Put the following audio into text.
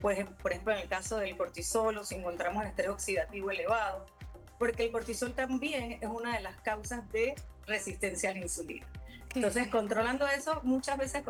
pues, por ejemplo, en el caso del cortisol o si encontramos el estrés oxidativo elevado, porque el cortisol también es una de las causas de resistencia a la insulina. Sí, Entonces, sí. controlando eso, muchas veces